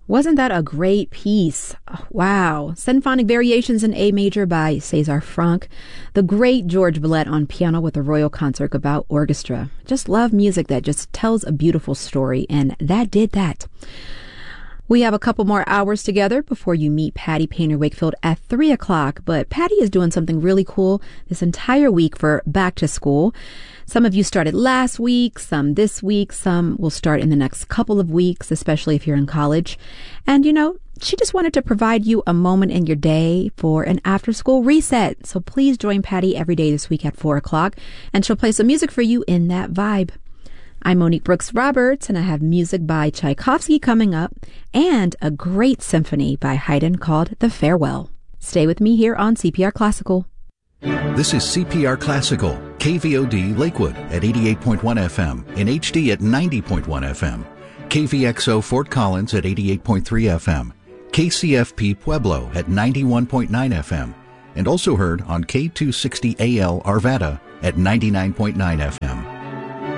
Wasn't that a great piece? Oh, wow. Symphonic Variations in A Major by César Franck. The great George Boulez on piano with the Royal Concertgebouw Orchestra. Just love music that just tells a beautiful story, and that did that. We have a couple more hours together before you meet Patty Painter Wakefield at 3 o'clock, but Patty is doing something really cool this entire week for Back to School. Some of you started last week, some this week, some will start in the next couple of weeks, especially if you're in college. And, she just wanted to provide you a moment in your day for an after-school reset. So please join Patty every day this week at 4 o'clock, and she'll play some music for you in that vibe. I'm Monique Brooks Roberts, and I have music by Tchaikovsky coming up and a great symphony by Haydn called The Farewell. Stay with me here on CPR Classical. This is CPR Classical, KVOD Lakewood at 88.1 FM, in HD at 90.1 FM, KVXO Fort Collins at 88.3 FM, KCFP Pueblo at 91.9 FM, and also heard on K260AL Arvada at 99.9 FM.